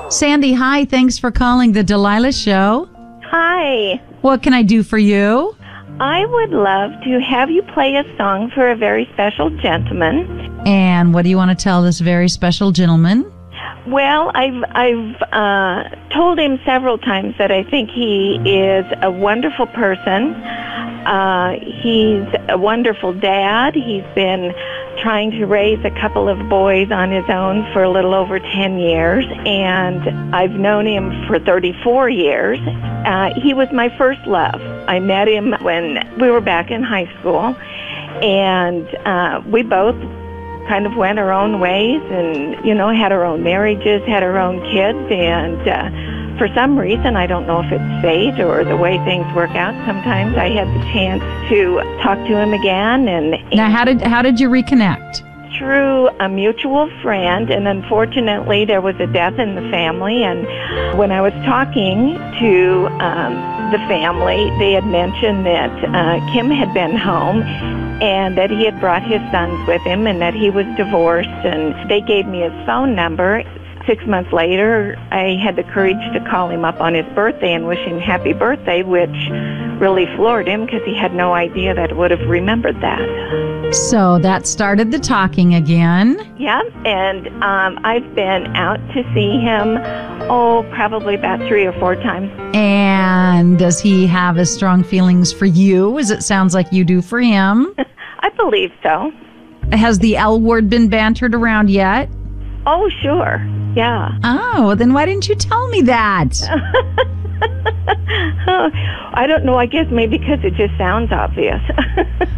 Sandy, hi. Thanks for calling the Delilah Show. Hi. What can I do for you? I would love to have you play a song for a very special gentleman. And what do you want to tell this very special gentleman? Well, I've told him several times that I think he is a wonderful person. He's a wonderful dad. He's been trying to raise a couple of boys on his own for a little over 10 years, and I've known him for 34 years. He was my first love. I met him when we were back in high school, and we both kind of went our own ways and, had our own marriages, had our own kids, and for some reason, I don't know if it's fate or the way things work out, sometimes I had the chance to talk to him again. Now, how did you reconnect? Through a mutual friend, and unfortunately there was a death in the family, and when I was talking to the family, they had mentioned that Kim had been home and that he had brought his sons with him and that he was divorced, and they gave me his phone number. 6 months later, I had the courage to call him up on his birthday and wish him happy birthday, which really floored him because he had no idea that I would have remembered that. So that started the talking again. Yeah, and I've been out to see him, probably about 3 or 4 times. And does he have as strong feelings for you as it sounds like you do for him? I believe so. Has the L word been bantered around yet? Oh, sure. Yeah. Oh, well, then why didn't you tell me that? I don't know. I guess maybe because it just sounds obvious.